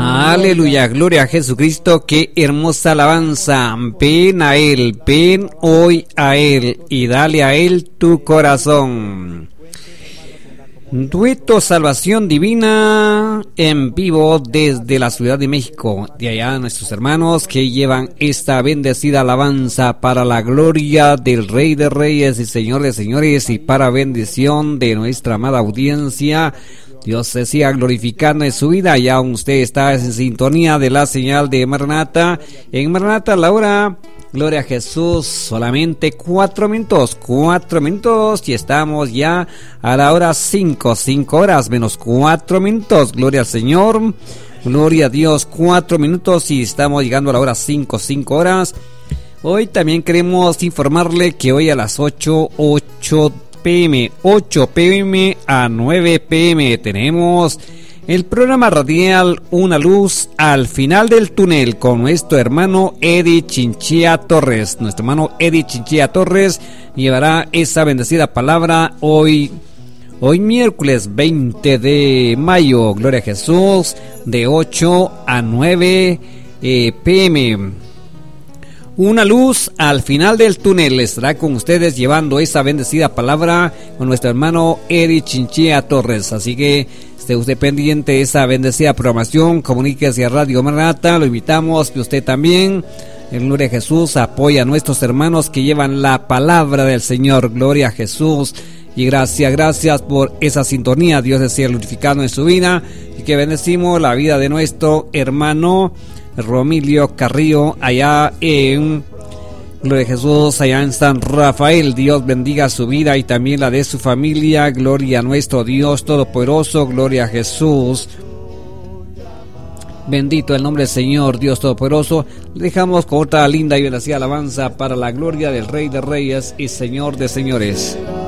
Aleluya, gloria a Jesucristo, qué hermosa alabanza. Ven a Él, ven hoy a Él y dale a Él tu corazón. Dueto Salvación Divina en vivo desde la Ciudad de México. De allá nuestros hermanos que llevan esta bendecida alabanza para la gloria del Rey de Reyes y Señor de Señores y para bendición de nuestra amada audiencia. Dios se siga glorificando en su vida. Ya usted está en sintonía de la señal de Maranata. En Maranata la hora, gloria a Jesús, solamente 4 minutos y estamos ya a la hora 5 horas menos 4 minutos. Gloria al Señor, gloria a Dios, 4 minutos y estamos llegando a la hora 5 horas. Hoy también queremos informarle que hoy a las 8 p.m. a 9 p.m. tenemos el programa radial Una Luz al Final del Túnel con nuestro hermano Eddie Chinchilla Torres. Nuestro hermano Eddie Chinchilla Torres llevará esa bendecida palabra hoy miércoles 20 de mayo. Gloria a Jesús, de 8 a 9 p.m. Una luz al final del túnel estará con ustedes llevando esa bendecida palabra con nuestro hermano Eddie Chinchilla Torres. Así que esté usted pendiente de esa bendecida programación. Comuníquese a Radio Maranata. Lo invitamos que usted también, en gloria a Jesús, apoye a nuestros hermanos que llevan la palabra del Señor. Gloria a Jesús. Y gracias por esa sintonía. Dios desea glorificando en su vida. Y que bendecimos la vida de nuestro hermano Romilio Carrillo allá en Gloria a Jesús, allá en San Rafael. Dios bendiga su vida y también la de su familia. Gloria a nuestro Dios Todopoderoso. Gloria a Jesús. Bendito el nombre del Señor Dios Todopoderoso. Le dejamos con otra linda y bendecida alabanza para la gloria del Rey de Reyes y Señor de Señores.